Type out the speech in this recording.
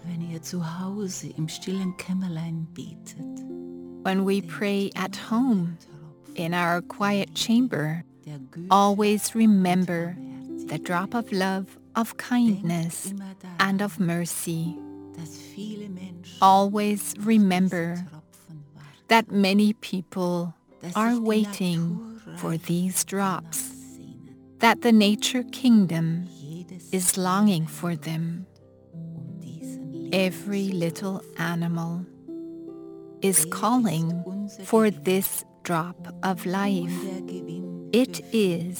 wenn ihr zu Hause im stillen Kämmerlein betet, When we pray at home, in our quiet chamber, always remember the drop of love, of kindness, and of mercy. dass viele Menschen Always remember Tropfen warten, that many people dass are sich die waiting Natur for reich these danach drops, sehnen, that the nature kingdom jedes is longing Tierlein for them. diesen Every little animal is Er calling ist unser for Gewinn this drop of life. und er gewinnt It für is